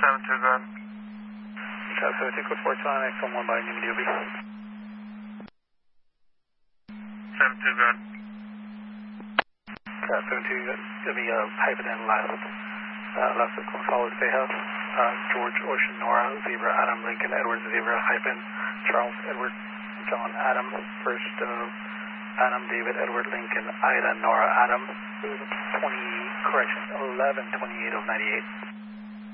7-2, go ahead. Shot 72, code 4 on X11 by Newman DOB. 7-2, go ahead. Shot 72, give me a hyphen in last of solid Bay House. George, Ocean, Nora, Zebra, Adam, Lincoln, Edward, Zebra, hyphen, Charles, Edward, John, Adam, first, Adam, David, Edward, Lincoln, Ida, Nora, Adam, 11/28 of 98.